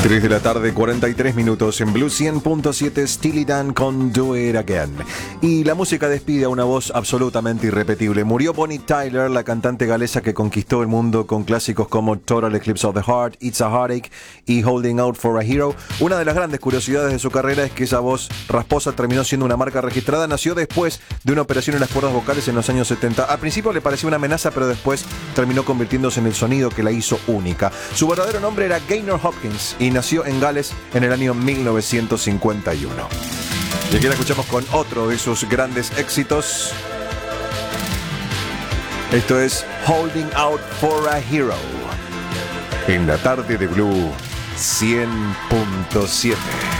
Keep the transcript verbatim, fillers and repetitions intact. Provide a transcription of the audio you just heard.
tres de la tarde, cuarenta y tres minutos en Blue cien punto siete, Steely Dan con Do It Again. Y la música despide a una voz absolutamente irrepetible. Murió Bonnie Tyler, la cantante galesa que conquistó el mundo con clásicos como Total Eclipse of the Heart, It's a Heartache y Holding Out for a Hero. Una de las grandes curiosidades de su carrera es que esa voz rasposa terminó siendo una marca registrada. Nació después de una operación en las cuerdas vocales en los años setenta. Al principio le pareció una amenaza, pero después terminó convirtiéndose en el sonido que la hizo única. Su verdadero nombre era Gaynor Hopkins y nació en Gales en el año mil novecientos cincuenta y uno. Y aquí la escuchamos con otro de sus grandes éxitos. Esto es Holding Out for a Hero en la tarde de Blue cien punto siete.